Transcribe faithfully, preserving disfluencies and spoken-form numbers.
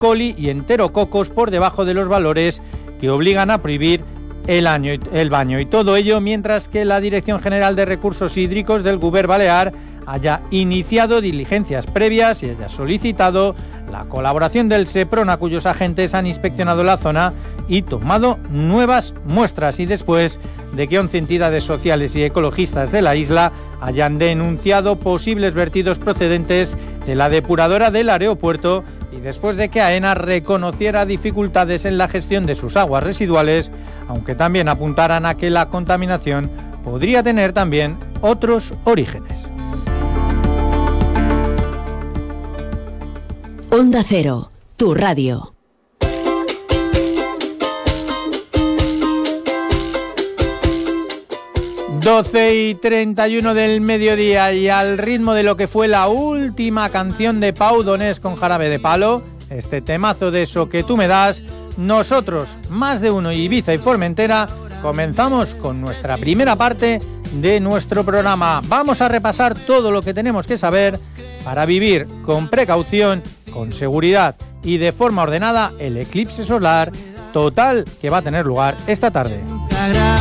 coli y enterococos por debajo de los valores que obligan a prohibir el, año, el baño. Y todo ello mientras que la Dirección General de Recursos Hídricos del Govern Balear haya iniciado diligencias previas y haya solicitado la colaboración del SEPRONA, cuyos agentes han inspeccionado la zona y tomado nuevas muestras, y después de que once entidades sociales y ecologistas de la isla hayan denunciado posibles vertidos procedentes de la depuradora del aeropuerto, y después de que AENA reconociera dificultades en la gestión de sus aguas residuales, aunque también apuntaran a que la contaminación podría tener también otros orígenes. Onda Cero, tu radio. doce y treinta y uno del mediodía, y al ritmo de lo que fue la última canción de Pau Donés con Jarabe de Palo, este temazo de Eso que tú me das, nosotros, Más de Uno, Ibiza y Formentera, comenzamos con nuestra primera parte de nuestro programa. Vamos a repasar todo lo que tenemos que saber para vivir con precaución, con seguridad y de forma ordenada el eclipse solar total que va a tener lugar esta tarde.